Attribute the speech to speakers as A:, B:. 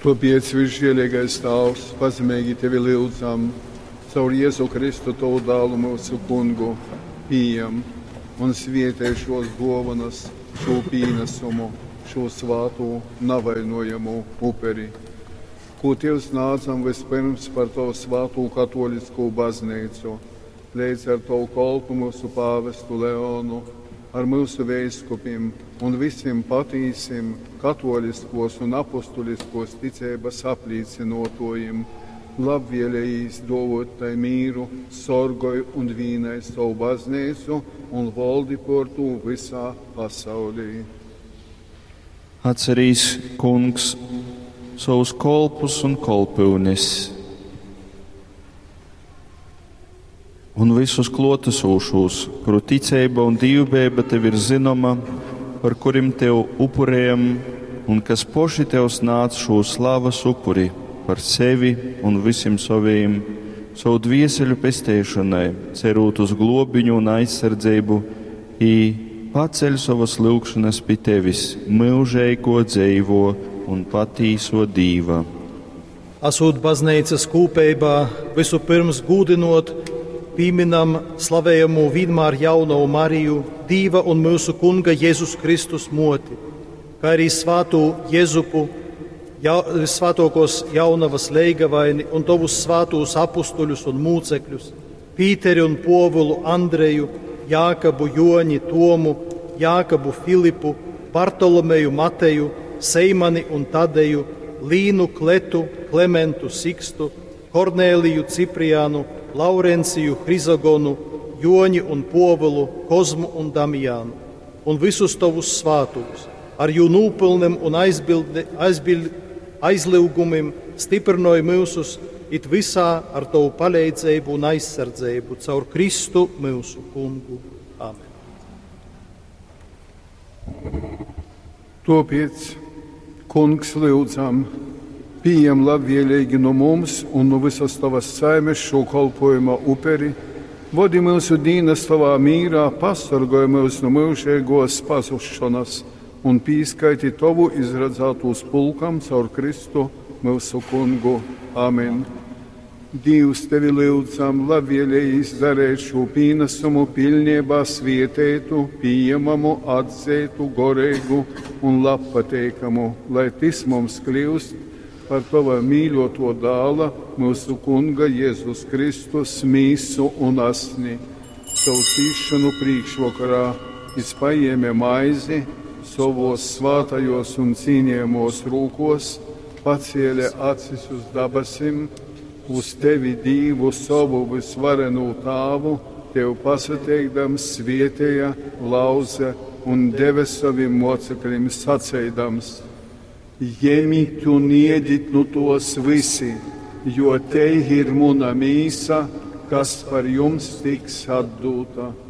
A: Topiec visžēlīgais Tēvs, pazemīgi Tevi lūdzam, caur Jēzu Kristu Tavu dēlu mūsu kungu, pieņem un svietē šos dāvanas, šo pienesumu, šo svātu navainojamu uperi, ko Tevs nācam vispirms par Tavu svātu katolisko baznīcu, līdz ar Tavu kalpu mūsu pāvestu Leonu, ar mūsu veiskupiem un visiem patīsim katoliskos un apostuliskos ticības aplīcinotojiem, labvēlējīs dovot tai mīru, sorgoju un vīnai savu baznīcu un valdi par to visā pasaulī.
B: Atcerīs, kungs, savus kolpus un kolpūnes un visus klātesošos, kuru ticība un dievbijība Tev ir zinoma, par kuriem Tev upurējam un kas poši Tev nāc šo slavas upuri par sevi un visiem saviem, savu dvieseļu pestēšanai, cerot uz globiņu un aizsardzību, paceļ savas lūgšanas pie Tevis, mūžējo dzīvo un patīso Dīva.
C: Asūt baznīcas kūpībā visu pirms gūdinot, pieminam slavējamu vienmēr jauno Mariju, Dīva un mūsu kunga Jēzus Kristus moti, kā arī svātu Jēzupu, visvātokos jaunavas leigavaini un Tavus svātos apustuļus un mūcekļus, Pīteri un Povulu, Andreju, Jākabu, Joņi, Tomu, Jākabu, Filipu, Bartolomeju, Mateju, Seimani un Tadeju, Līnu, Kletu, Klementu, Sikstu, Kornēliju, Cipriānu, Laurenciju, Hrizagonu, Joņi un Povulu, Kozmu un Damjānu, un visus Tavus svātos, ar jū nūpilniem un aizlūgumiem stiprinoja mūsus it visā ar Tavu palīdzību un aizsardzību caur Kristu mūsu kungu. Amen.
A: Topiec, kungs, lūdzam, pieņem labvēlīgi no mums un no visas Tavas saimes šo kalpojuma uperi, vadi mūsu dienas Tavā mīrā, pasargāj mūs no mūžīgos pazušanas un pīskaiti Tavu izredzētos pulkam caur Kristu mūsu kungu. Amen. Dievs, Tevi lūdzam, labvēlīgi darēt šo pienesumu pilnībā svietētu, pieņemamu, atzītu, gorīgu un labpateikamu, lai tis mums kļūst par Tava mīļoto dēla, mūsu kunga Jēzus Kristus mīsu un asni. Savu tīšanu priekšvakarā izpaņēma maizi, savos svātajos un cīņējamos rūkos, pacēla acis uz dabasim, uz Tevi Dievu savu visvarenu Tēvu, Tev pasateikdams svietēja, lauza un deva saviem mocekļiem sacēdams: Ņemiet un ēdiet no tos visi, jo te ir mana mīsa, kas par jums tiks atdota.